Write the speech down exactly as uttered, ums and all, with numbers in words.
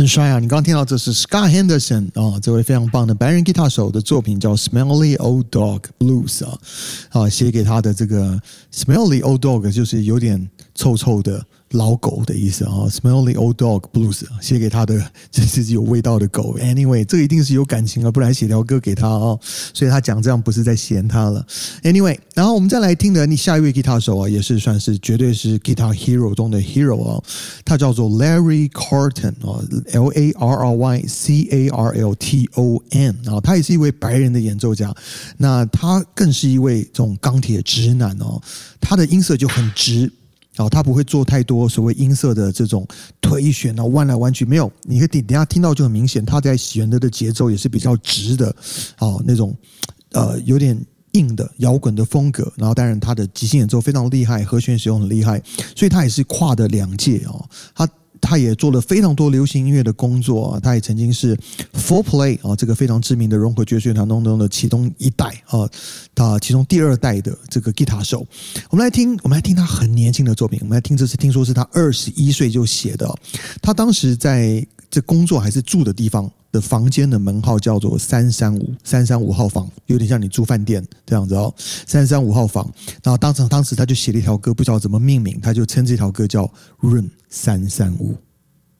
很帅啊！你刚刚听到这是 Scott Henderson 啊，这位非常棒的白人吉他手的作品叫 Smelly Old Dog Blues 啊，啊，写给他的这个 Smelly Old Dog 就是有点臭臭的老狗的意思啊 ，Smelly Old Dog Blues 写给他的就是有味道的狗。Anyway， 这个一定是有感情啊，不然写条歌给他啊，所以他讲这样不是在嫌他了。Anyway， 然后我们再来听的你下一位吉他手啊，也是算是绝对是 Guitar Hero 中的 Hero 啊，他叫做 Larry Carlton 啊 ，L A R R Y C A R L T O N 啊，他也是一位白人的演奏家，那他更是一位这种钢铁直男哦，他的音色就很直。哦，他不会做太多所谓音色的这种推旋啊、弯来弯去，没有。你可以等一下听到就很明显，他在弦的的节奏也是比较直的，哦，那种呃有点硬的摇滚的风格。然后当然他的即兴演奏非常厉害，和弦使用很厉害，所以他也是跨的两界哦。他他也做了非常多流行音乐的工作啊，他也曾经是 Four Play 啊这个非常知名的融合爵士乐团当中的其中一代啊，他其中第二代的这个吉他手。我们来听，我们来听他很年轻的作品。我们来听，这次听说是他二十一岁就写的。他当时在这工作还是住的地方的房间的门号叫做三三五三三五号房，有点像你住饭店这样子哦。三三五号房，然后当时当时他就写了一条歌，不知道怎么命名，他就称这条歌叫 Room 三三五。